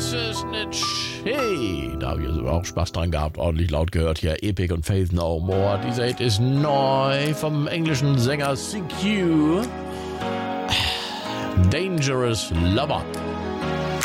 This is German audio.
ist es nicht schön. Da habe ich also auch Spaß dran gehabt, ordentlich laut gehört hier. Epic und Faith No More. Dieser Hit ist neu vom englischen Sänger CQ. Dangerous Lover.